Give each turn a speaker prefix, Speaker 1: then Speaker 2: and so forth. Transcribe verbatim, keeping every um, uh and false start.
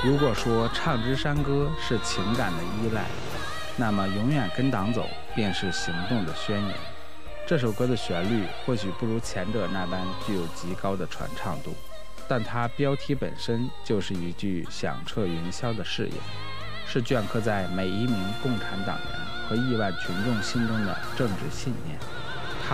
Speaker 1: 如果说唱支山歌是情感的依赖，那么永远跟党走便是行动的宣言。这首歌的旋律或许不如前者那般具有极高的传唱度，但它标题本身就是一句响彻云霄的誓言，是镌刻在每一名共产党员和亿万群众心中的政治信念。